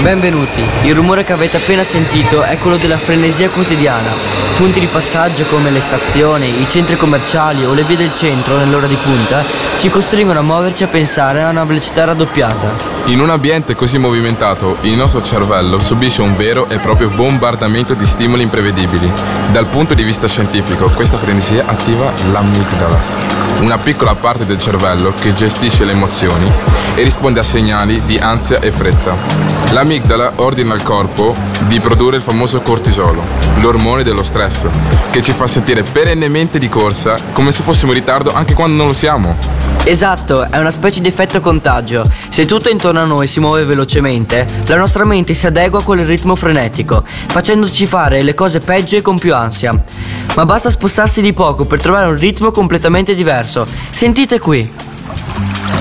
Benvenuti, il rumore che avete appena sentito è quello della frenesia quotidiana. Punti di passaggio come le stazioni, i centri commerciali o le vie del centro nell'ora di punta ci costringono a muoverci e a pensare a una velocità raddoppiata. In un ambiente così movimentato, il nostro cervello subisce un vero e proprio bombardamento di stimoli imprevedibili. Dal punto di vista scientifico, questa frenesia attiva l'amigdala, una piccola parte del cervello che gestisce le emozioni e risponde a segnali di ansia e fretta. L'amigdala ordina al corpo di produrre il famoso cortisolo, l'ormone dello stress, che ci fa sentire perennemente di corsa, come se fossimo in ritardo anche quando non lo siamo. Esatto, è una specie di effetto contagio. Se tutto intorno a noi si muove velocemente, la nostra mente si adegua con il ritmo frenetico, facendoci fare le cose peggio e con più ansia. Ma basta spostarsi di poco per trovare un ritmo completamente diverso. Sentite qui.